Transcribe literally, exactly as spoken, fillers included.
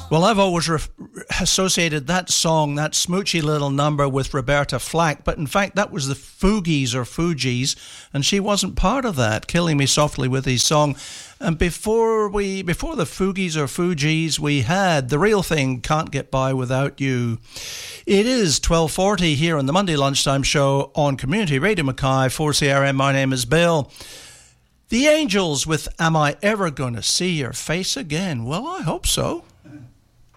Well, I've always re- associated that song, that smoochy little number, with Roberta Flack, but in fact that was the Fugees or Fugees, and she wasn't part of that. Killing Me Softly with his song. And before we, before the Fugees or Fugees, we had The Real Thing, Can't Get By Without You. It is twelve forty here on the Monday Lunchtime Show on Community Radio Mackay, four C R M. My name is Bill. The Angels with Am I Ever Gonna See Your Face Again? Well, I hope so.